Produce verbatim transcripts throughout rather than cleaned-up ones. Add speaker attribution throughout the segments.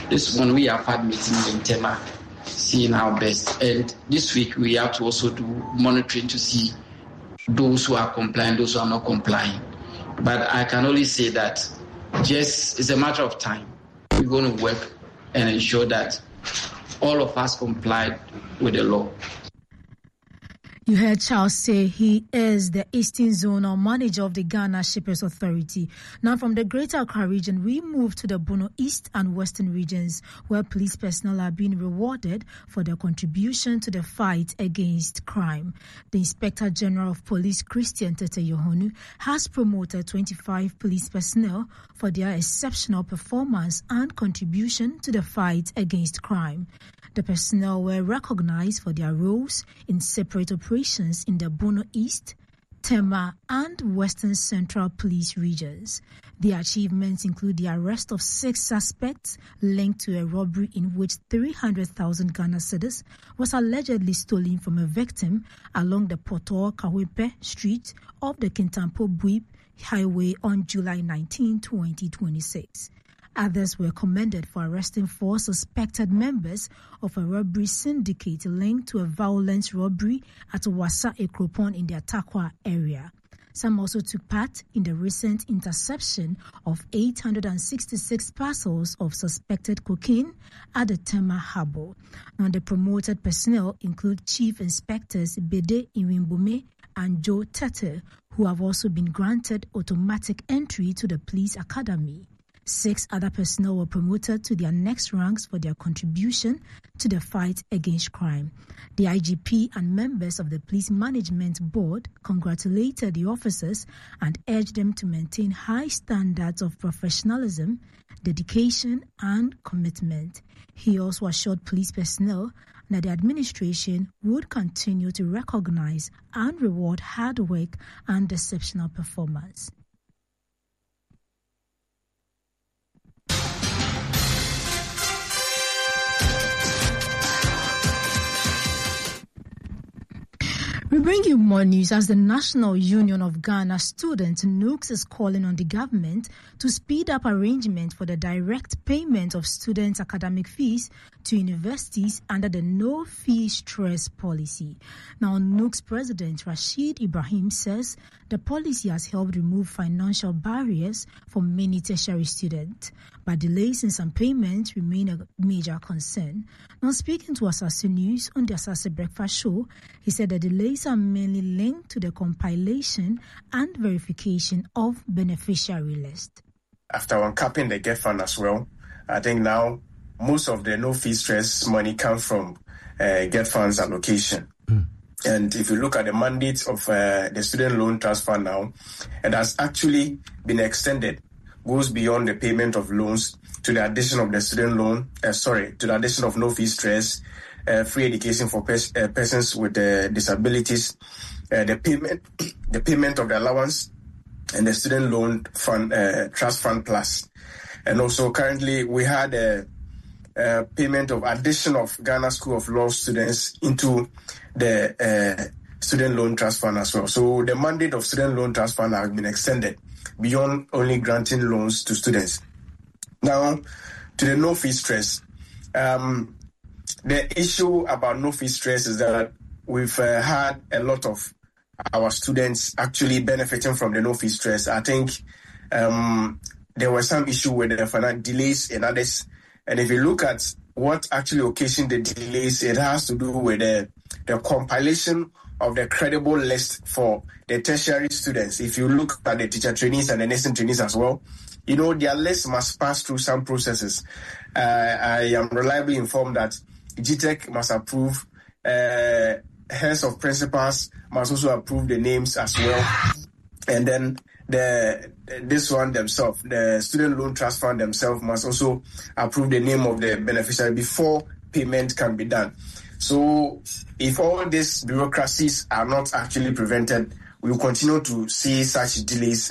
Speaker 1: This one we have had meetings in Tema, seeing our best. And this week we have to also do monitoring to see those who are complying, those who are not complying. But I can only say that just it's a matter of time. We're going to work and ensure that all of us comply with the law.
Speaker 2: You heard Charles say he is the Eastern Zonal Manager of the Ghana Shippers Authority. Now from the Greater Accra region, we move to the Bono East and Western regions, where police personnel are being rewarded for their contribution to the fight against crime. The Inspector General of Police, Christian Tete Yohonu, has promoted twenty-five police personnel for their exceptional performance and contribution to the fight against crime. The personnel were recognized for their roles in separate operations in the Bono East, Tema, and Western Central Police regions. The achievements include the arrest of six suspects linked to a robbery in which three hundred thousand Ghana cedis was allegedly stolen from a victim along the Poto Kawepe Street of the Kintampo Buib Highway on July nineteenth, twenty twenty-six. Others were commended for arresting four suspected members of a robbery syndicate linked to a violent robbery at Wassa Ekropon in the Atakwa area. Some also took part in the recent interception of eight hundred sixty-six parcels of suspected cocaine at the Tema Harbour. Now, the promoted personnel include Chief Inspectors Bede Iwimbume and Joe Tete, who have also been granted automatic entry to the police academy. Six other personnel were promoted to their next ranks for their contribution to the fight against crime. The I G P and members of the Police Management Board congratulated the officers and urged them to maintain high standards of professionalism, dedication, and commitment. He also assured police personnel that the administration would continue to recognize and reward hard work and exceptional performance. We bring you more news as the National Union of Ghana Students, N U G S, is calling on the government to speed up arrangements for the direct payment of students' academic fees to universities under the no-fee stress policy. Now, N U G S President Rashid Ibrahim says the policy has helped remove financial barriers for many tertiary students, but delays in some payments remain a major concern. Now, speaking to Asase News on the Asase Breakfast Show, he said the delays are mainly linked to the compilation and verification of beneficiary list.
Speaker 3: After uncapping the GET Fund as well, I think now most of the no-fee stress money comes from uh, GET Fund's allocation. Mm. And if you look at the mandate of uh, the Student Loan Trust Fund now, it has actually been extended, goes beyond the payment of loans to the addition of the student loan, uh, sorry, to the addition of no-fee stress, uh, free education for pers- uh, persons with uh, disabilities, uh, the payment, the payment of the allowance, and the Student Loan Fund, uh, Trust Fund Plus. And also currently we had a, a payment of addition of Ghana School of Law students into the uh, Student Loan Trust Fund as well. So the mandate of Student Loan Trust Fund has been extended beyond only granting loans to students. Now, to the no-fee stress. Um, the issue about no-fee stress is that we've uh, had a lot of our students actually benefiting from the no-fee stress. I think um, there was some issue with the financial delays and others. And if you look at what actually occasioned the delays, it has to do with the, the compilation of the credible list for the tertiary students. If you look at the teacher trainees and the nursing trainees as well, you know, their list must pass through some processes. Uh, I am reliably informed that G TEC must approve, uh, heads of principals must also approve the names as well. And then the this one themselves, the Student Loan Trust Fund themselves must also approve the name of the beneficiary before payment can be done. So if all these bureaucracies are not actually prevented, we will continue to see such delays.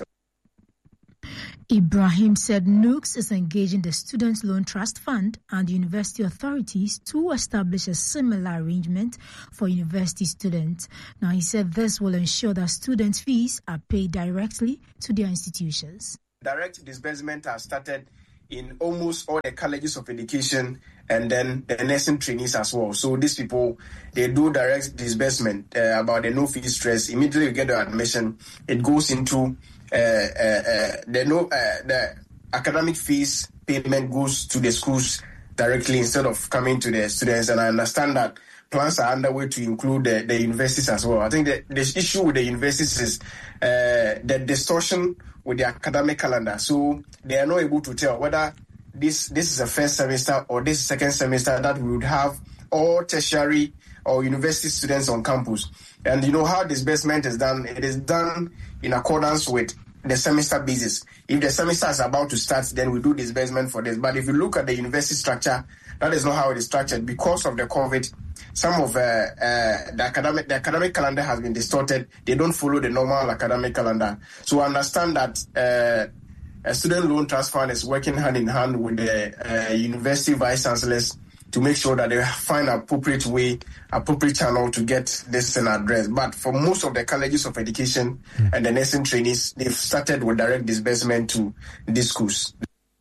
Speaker 2: Ibrahim said N U G S is engaging the Student Loan Trust Fund and university authorities to establish a similar arrangement for university students. Now, he said this will ensure that students' fees are paid directly to their institutions.
Speaker 3: Direct disbursement has started in almost all the colleges of education and then the nursing trainees as well. So these people, they do direct disbursement uh, about the no fee stress. Immediately you get the admission, it goes into uh, uh, uh, the no uh, the academic fees payment goes to the schools directly instead of coming to the students. And I understand that plans are underway to include the, the universities as well. I think the, the issue with the universities is uh, the distortion with the academic calendar. So they are not able to tell whether this this is a first semester or this second semester that we would have all tertiary or university students on campus. And you know how disbursement is done? It is done in accordance with the semester basis. If the semester is about to start, then we do disbursement for this. But if you look at the university structure, that is not how it is structured. Because of the COVID, some of uh, uh, the academic the academic calendar has been distorted. They don't follow the normal academic calendar. So I understand that uh, a student loan trust fund is working hand in hand with the uh, university vice chancellors to make sure that they find an appropriate way, appropriate channel to get this in address. But for most of the colleges of education mm. and the nursing trainees, they've started with direct disbursement to these schools.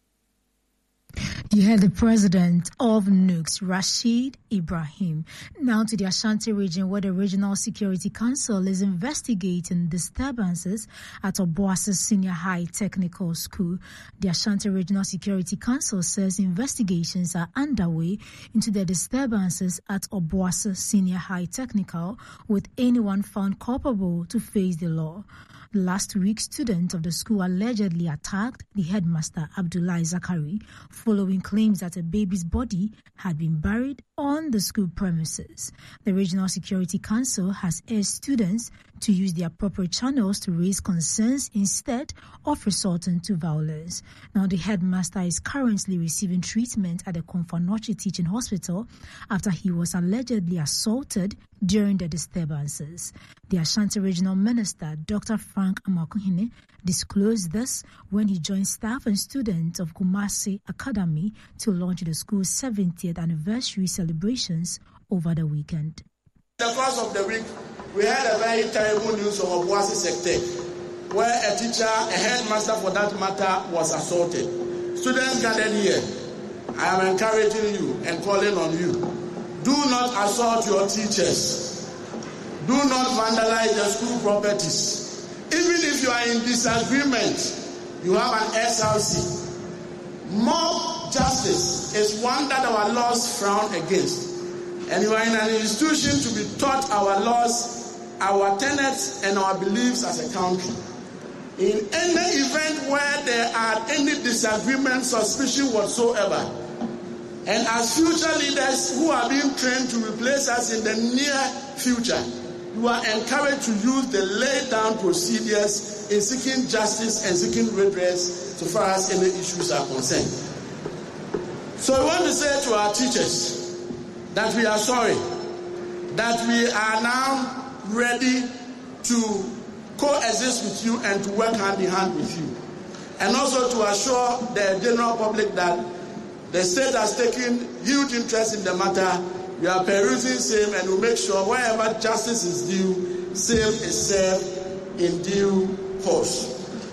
Speaker 2: You heard the president of N U C S, Rashid Ibrahim. Now to the Ashanti region, where the Regional Security Council is investigating disturbances at Obuasi Senior High Technical School. The Ashanti Regional Security Council says investigations are underway into the disturbances at Obuasi Senior High Technical, with anyone found culpable to face the law. Last week, students of the school allegedly attacked the headmaster, Abdullahi Zakari, following claims that a baby's body had been buried on the school premises. The Regional Security Council has urged students to use the appropriate channels to raise concerns instead of resorting to violence. Now, the headmaster is currently receiving treatment at the Komfo-Anokye Teaching Hospital after he was allegedly assaulted during the disturbances. The Ashanti Regional Minister, Doctor Frank Amoah-Akohene, disclosed this when he joined staff and students of Kumasi Academy to launch the school's seventieth anniversary celebrations over the weekend.
Speaker 4: In the course of the week, we had a very terrible news from Obuasi Sector, where a teacher, a headmaster for that matter, was assaulted. Students gathered here. I am encouraging you and calling on you. Do not assault your teachers. Do not vandalize the school properties. Even if you are in disagreement, you have an S L C. Mob justice is one that our laws frown against. And you are in an institution to be taught our laws, our tenets, and our beliefs as a country. In any event where there are any disagreement, suspicion whatsoever, and as future leaders who are being trained to replace us in the near future, you are encouraged to use the laid down procedures in seeking justice and seeking redress so far as any issues are concerned. So I want to say to our teachers that we are sorry, that we are now ready to coexist with you and to work hand in hand with you. And also to assure the general public that the state has taken huge interest in the matter. We are perusing same and we'll make sure wherever justice is due, same is served in due course.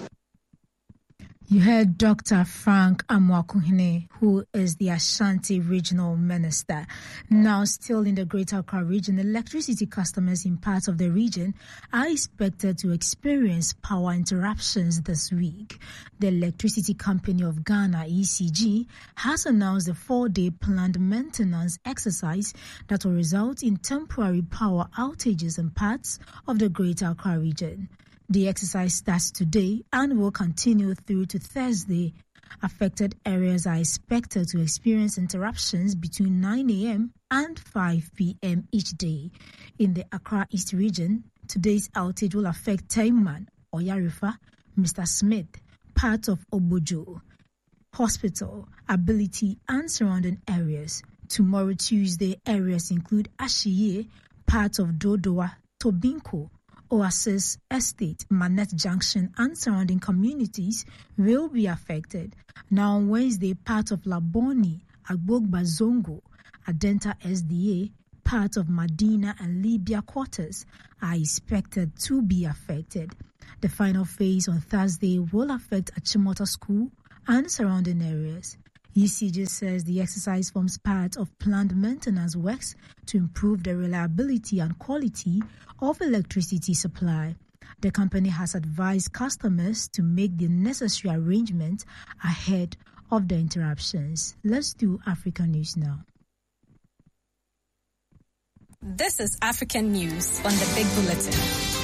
Speaker 2: You heard Doctor Frank Amoah-Akohene, who is the Ashanti Regional Minister. Now, still in the Greater Accra region, electricity customers in parts of the region are expected to experience power interruptions this week. The Electricity Company of Ghana, E C G, has announced a four-day planned maintenance exercise that will result in temporary power outages in parts of the Greater Accra region. The exercise starts today and will continue through to Thursday. Affected areas are expected to experience interruptions between nine a.m. and five p.m. each day. In the Accra East region, today's outage will affect Taiman, Oyarifa, Mister Smith, part of Obojo, Hospital, Ability, and surrounding areas. Tomorrow, Tuesday, areas include Ashiye, part of Dodowa, Tobinko, Oasis Estate, Manette Junction, and surrounding communities will be affected. Now on Wednesday, part of Laboni, Agbogba Zongo, Adenta S D A, part of Medina and Libya quarters are expected to be affected. The final phase on Thursday will affect Achimota School and surrounding areas. E C G says the exercise forms part of planned maintenance works to improve the reliability and quality of electricity supply. The company has advised customers to make the necessary arrangements ahead of the interruptions. Let's do African news now.
Speaker 5: This is African news on the Big Bulletin.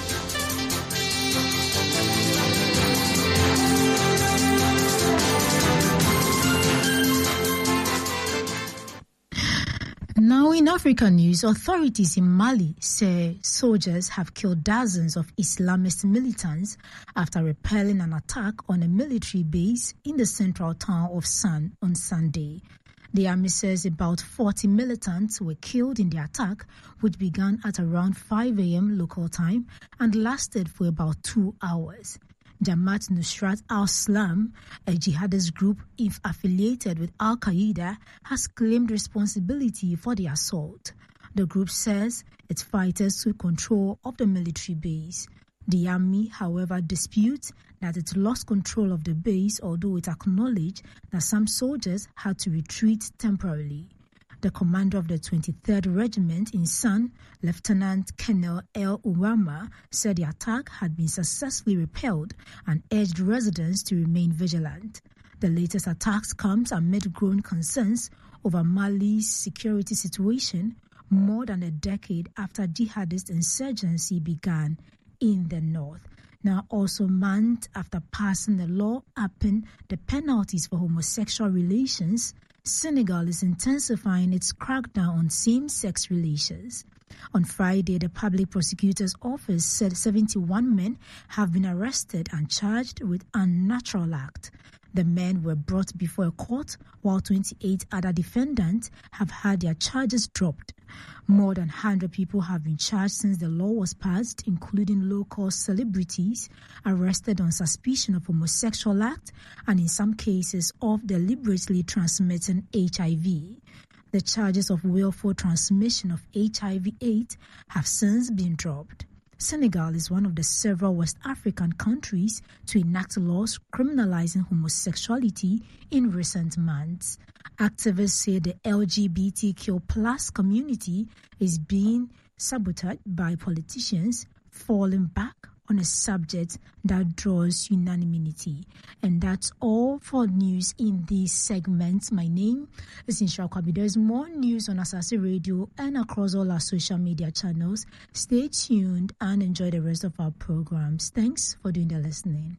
Speaker 2: Now in African news, authorities in Mali say soldiers have killed dozens of Islamist militants after repelling an attack on a military base in the central town of San on Sunday. The army says about forty militants were killed in the attack, which began at around five a.m. local time and lasted for about two hours. Jamaat Nusrat al-Islam, a jihadist group if affiliated with Al-Qaeda, has claimed responsibility for the assault. The group says its fighters took control of the military base. The army, however, disputes that it lost control of the base, although it acknowledged that some soldiers had to retreat temporarily. The commander of the twenty-third Regiment in San, Lieutenant Colonel El Uwama, said the attack had been successfully repelled and urged residents to remain vigilant. The latest attacks comes amid growing concerns over Mali's security situation more than a decade after jihadist insurgency began in the north. Now, also months after passing a law upping the penalties for homosexual relations, Senegal is intensifying its crackdown on same-sex relations. On Friday, the Public Prosecutor's Office said seventy-one men have been arrested and charged with unnatural act. The men were brought before a court, while twenty-eight other defendants have had their charges dropped. More than one hundred people have been charged since the law was passed, including local celebrities arrested on suspicion of homosexual act and in some cases of deliberately transmitting H I V. The charges of willful transmission of H I V AIDS have since been dropped. Senegal is one of the several West African countries to enact laws criminalizing homosexuality in recent months. Activists say the L G B T Q plus community is being sabotaged by politicians, falling back on a subject that draws unanimity. And that's all for news in this segment. My name is Insha Kwabi. There's more news on Asase Radio and across all our social media channels. Stay tuned and enjoy the rest of our programs. Thanks for doing the listening.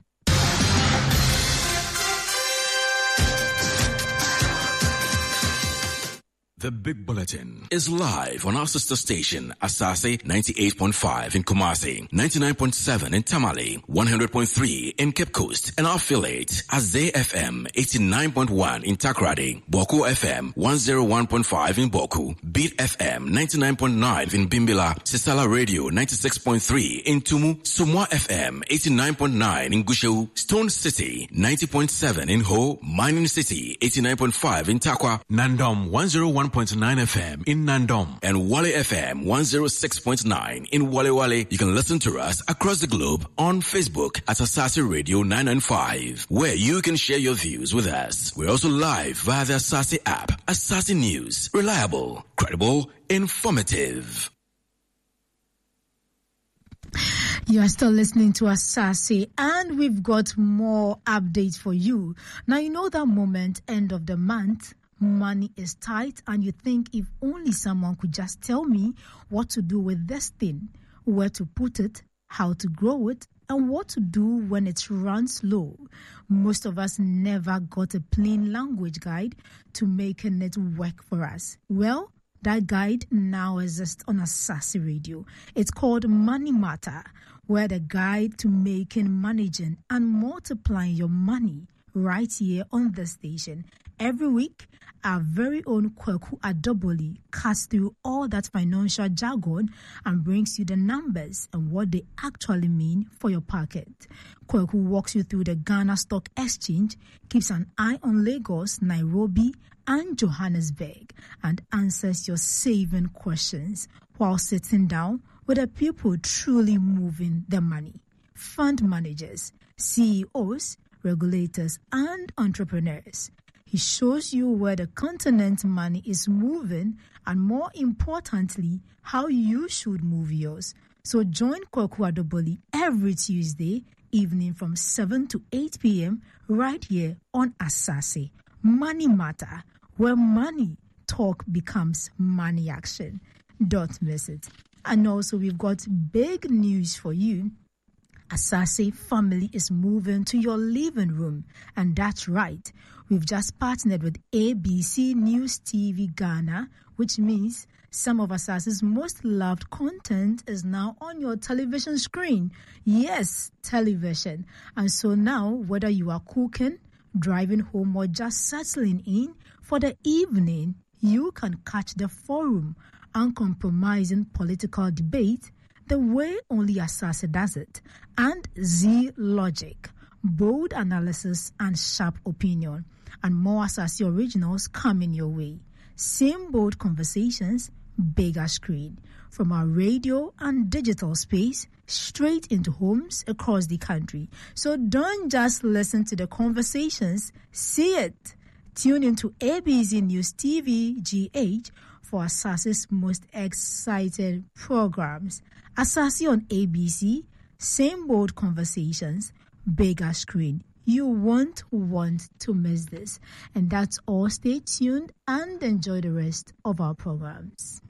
Speaker 6: The Big Bulletin is live on our sister station, Asase ninety-eight point five in Kumasi, ninety-nine point seven in Tamale, one hundred point three in Cape Coast, and our affiliate, Azay F M eighty-nine point one in Takrady, Boku F M one oh one point five in Boku, Beat F M ninety-nine point nine in Bimbila, Sisala Radio ninety-six point three in Tumu, Sumwa F M eighty-nine point nine in Gushewu, Stone City ninety point seven in Ho, Mining City eighty-nine point five in Takwa, Nandom one oh one point nine F M in Nandom, and Wale F M one oh six point nine in Wale Wale. You can listen to us across the globe on Facebook at Asase Radio nine ninety-five, where you can share your views with us. We're also live via the Asase app. Asase News, reliable, credible, informative.
Speaker 2: You are still listening to Asase, and we've got more updates for you. Now, you know that moment, end of the month, money is tight, and you think if only someone could just tell me what to do with this thing, where to put it, how to grow it, and what to do when it runs low. Most of us never got a plain language guide to making it work for us. Well, that guide now exists on Asase Radio. It's called Money Matter, where the guide to making, managing, and multiplying your money right here on the station. Every week, our very own Kweku Adoboli cuts through all that financial jargon and brings you the numbers and what they actually mean for your pocket. Kweku walks you through the Ghana Stock Exchange, keeps an eye on Lagos, Nairobi, and Johannesburg, and answers your saving questions while sitting down with the people truly moving the money. Fund managers, C E Os, regulators, and entrepreneurs. He shows you where the continent's money is moving and, more importantly, how you should move yours. So join Kwaku Adoboli every Tuesday evening from seven to eight p.m. right here on Asase. Money Matter, where money talk becomes money action. Don't miss it. And also, we've got big news for you. Asase family is moving to your living room. And that's right. We've just partnered with A B C News T V Ghana, which means some of Asase's most loved content is now on your television screen. Yes, television. And so now, whether you are cooking, driving home, or just settling in for the evening, you can catch the forum, uncompromising political debate, the way only Asase does it, and Z Logic, bold analysis and sharp opinion, and more Asase originals coming your way. Same bold conversations, bigger screen, from our radio and digital space straight into homes across the country. So don't just listen to the conversations, see it. Tune into A B C News T V G H for Asase's most excited programs. Asase on A B C, same bold conversations, bigger screen. You won't want to miss this. And that's all. Stay tuned and enjoy the rest of our programs.